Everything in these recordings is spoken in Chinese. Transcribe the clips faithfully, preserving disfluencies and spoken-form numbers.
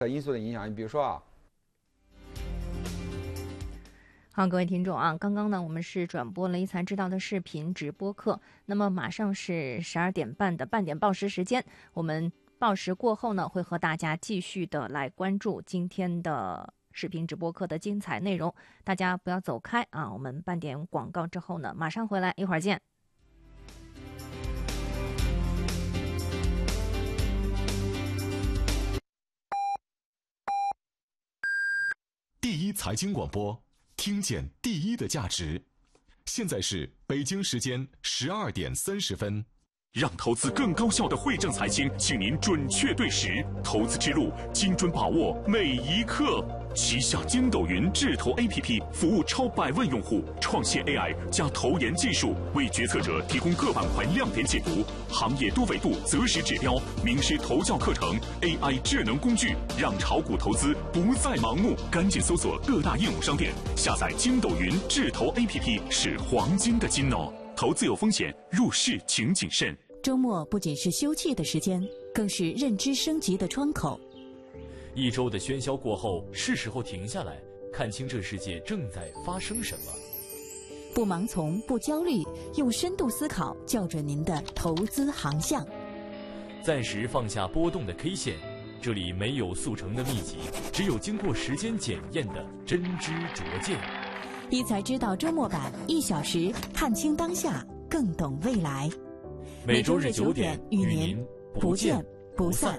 的因素的影响，比如说啊。 好，各位听众啊，刚刚呢我们是转播了一财知道的视频直播课，那么马上是十二点半的半点报时时间，我们报时过后呢会和大家继续的来关注今天的视频直播课的精彩内容，大家不要走开啊，我们半点广告之后呢马上回来，一会儿见。 第一财经广播，听见第一的价值。现在是北京时间十二点三十分。让投资更高效的汇正财经，请您准确对时，投资之路精准把握每一刻。旗下筋斗云智投 A P P 服务超百万用户，创新 A I 加投研技术，为决策者提供各板块亮点解读、行业多维度择时指标、名师投教课程、A I 智能工具，让炒股投资不再盲目。赶紧搜索各大应用商店，下载筋斗云智投 A P P 是黄金的金哦。投资有风险，入市请谨慎。 周末不仅是休憩的时间，更是认知升级的窗口。 一周的喧嚣过后，是时候停下来，看清这世界正在发生什么。 不盲从，不焦虑，用深度思考校准您的投资航向。 暂时放下波动的 K 线，这里没有速成的秘籍，只有经过时间检验的真知灼见。 一财知道周末版，一小时看清当下，更懂未来。 每周日九点与您不见不散。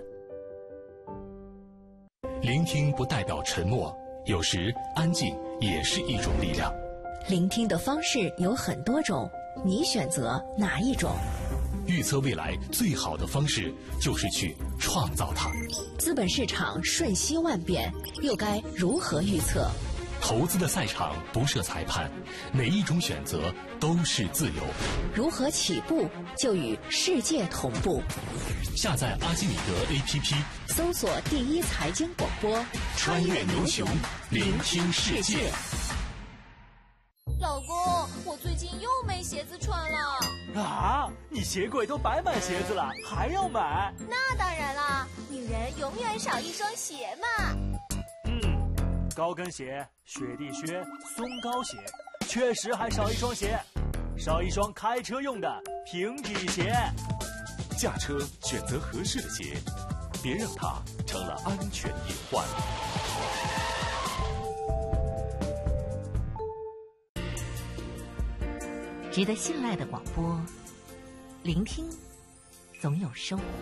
聆听不代表沉默，有时安静也是一种力量。 聆听的方式有很多种，你选择哪一种？ 预测未来最好的方式就是去创造它。 资本市场瞬息万变，又该如何预测？ 投资的赛场不设裁判，每一种选择都是自由。 如何起步就与世界同步？ 下载阿基米德 A P P， 搜索第一财经广播， 穿越牛熊，聆听世界。 老公，我最近又没鞋子穿了。 啊，你鞋柜都摆满鞋子了，还要买？ 那当然啦，女人永远少一双鞋嘛。 嗯，高跟鞋、雪地靴、松糕鞋，确实还少一双鞋，少一双开车用的平底鞋。 驾车选择合适的鞋，别让它成了安全隐患。 值得信赖的广播，聆听总有收获。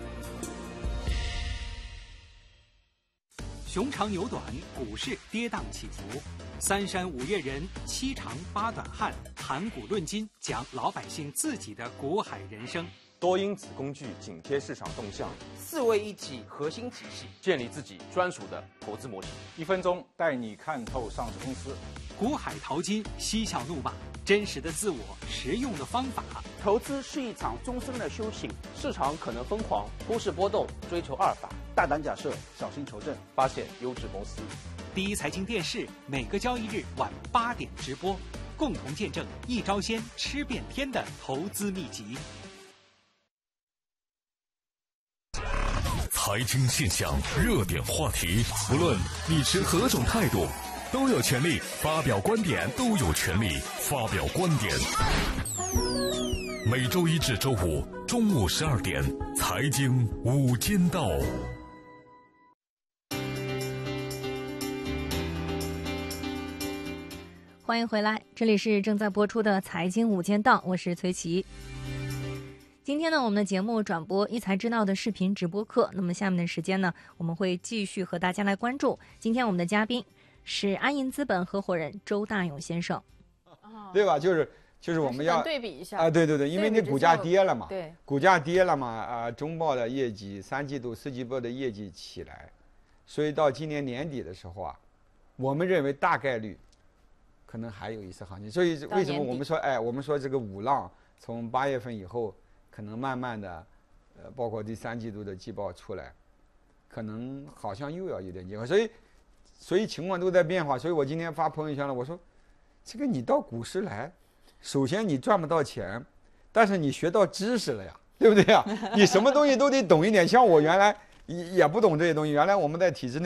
熊长牛短，股市跌宕起伏，三山五岳人，七长八短汉，谈股论金，讲老百姓自己的股海人生。 多因子工具紧贴市场动向， 四位一体核心体系， 建立自己专属的投资模型。 一分钟带你看透上市公司。 股海淘金，嬉笑怒骂，真实的自我，实用的方法。 投资是一场终身的修行，市场可能疯狂，股市波动，追求阿尔法， 大胆假设，小心求证， 发现优质公司。 第一财经电视每个交易日晚八点直播，共同见证一招鲜吃遍天的投资秘籍。 财经现象、热点话题，无论你持何种态度，都有权利发表观点，都有权利发表观点。每周一至周五中午十二点，财经午间道。 欢迎回来，这里是正在播出的财经午间道，我是崔琦。今天呢，我们的节目转播一财知道的视频直播课。那么下面的时间呢，我们会继续和大家来关注。今天我们的嘉宾是安银资本合伙人周大勇先生， 对吧？就是就是我们要对比一下啊，对对对，因为你股价跌了嘛， 对， 股价跌了嘛，啊，中报的业绩、三季度、四季报的业绩起来，所以到今年年底的时候啊，我们认为大概率可能还有一次行情。所以为什么我们说，哎，我们说这个五浪从八月份以后。可能慢慢的，呃，包括第三季度的季报出来，可能好像又要有点机会，所以，所以情况都在变化。所以我今天发朋友圈了，我说，这个你到股市来，首先你赚不到钱，但是你学到知识了呀，对不对呀？你什么东西都得懂一点。像我原来也也不懂这些东西。原来我们在体制内